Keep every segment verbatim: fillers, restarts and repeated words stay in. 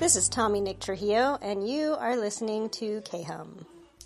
This is Tommy Nick Trujillo, and you are listening to K-Hum.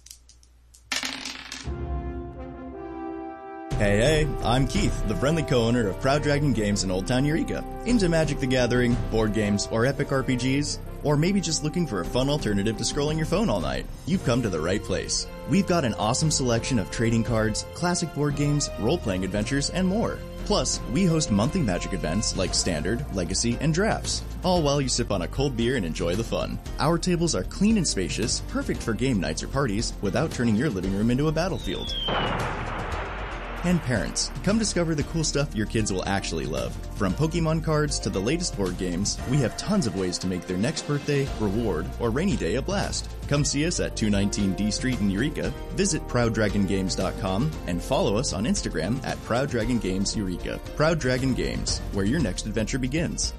Hey, hey, I'm Keith, the friendly co-owner of Proud Dragon Games in Old Town Eureka. Into Magic the Gathering, board games, or epic R P Gs? Or maybe just looking for a fun alternative to scrolling your phone all night? You've come to the right place. We've got an awesome selection of trading cards, classic board games, role-playing adventures, and more. Plus, we host monthly Magic events like Standard, Legacy, and Drafts, all while you sip on a cold beer and enjoy the fun. Our tables are clean and spacious, perfect for game nights or parties, without turning your living room into a battlefield. And parents, come discover the cool stuff your kids will actually love. From Pokemon cards to the latest board games, we have tons of ways to make their next birthday, reward, or rainy day a blast. Come see us at two nineteen D Street in Eureka, visit proud dragon games dot com, and follow us on Instagram at Proud Dragon Games Eureka. Proud Dragon Games, where your next adventure begins.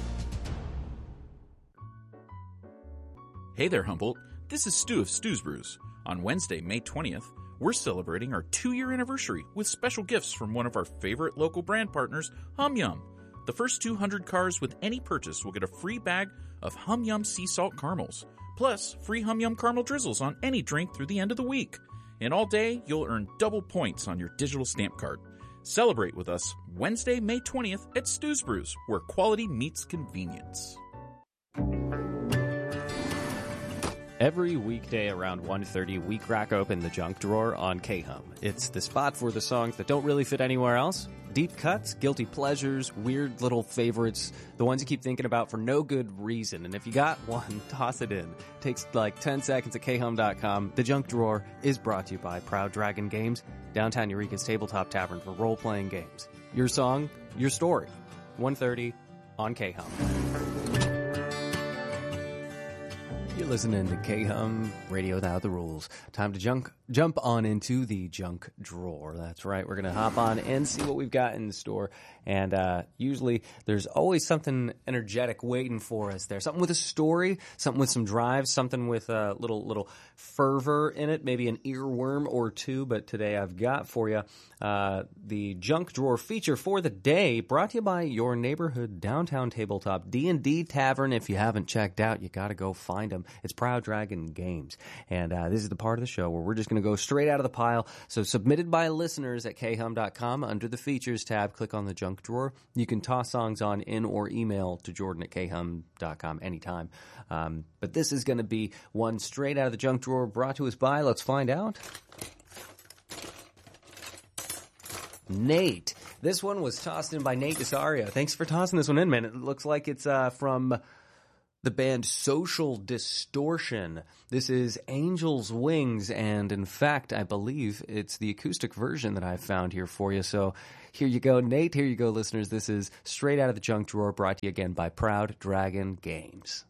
Hey there, Humboldt. This is Stu of Stu's Brews. On Wednesday, May twentieth, we're celebrating our two-year anniversary with special gifts from one of our favorite local brand partners, Hum Yum. The first two hundred cars with any purchase will get a free bag of Hum Yum sea salt caramels, plus free Hum Yum caramel drizzles on any drink through the end of the week. And all day, you'll earn double points on your digital stamp card. Celebrate with us Wednesday, May twentieth at Stu's Brews, where quality meets convenience. Every weekday around one thirty, we crack open the junk drawer on K-Hum. It's the spot for the songs that don't really fit anywhere else. Deep cuts, guilty pleasures, weird little favorites, the ones you keep thinking about for no good reason. And if you got one, toss it in. It takes like ten seconds at K Hum dot com. The junk drawer is brought to you by Proud Dragon Games, downtown Eureka's tabletop tavern for role-playing games. Your song, your story. one thirty on K-Hum. You're listening to K-Hum, radio without the rules. Time to junk, jump on into the junk drawer. That's right. We're going to hop on and see what we've got in the store. And uh usually there's always something energetic waiting for us there. Something with a story, something with some drive, something with a little little fervor in it, maybe an earworm or two. But today I've got for you uh the junk drawer feature for the day, brought to you by your neighborhood downtown tabletop D and D tavern. If you haven't checked out, you got to go find them. It's Proud Dragon Games. And uh, this is the part of the show where we're just going to go straight out of the pile. So submitted by listeners at K Hum dot com. Under the features tab, click on the junk drawer. You can toss songs on in or email to Jordan at K Hum dot com anytime. Um, but this is going to be one straight out of the junk drawer, brought to us by, let's find out, Nate. This one was tossed in by Nate Desario. Thanks for tossing this one in, man. It looks like it's uh, from the band Social Distortion. This is Angel's Wings, and in fact, I believe it's the acoustic version that I found here for you. So here you go, Nate. Here you go, listeners. This is straight out of the junk drawer, brought to you again by Proud Dragon Games.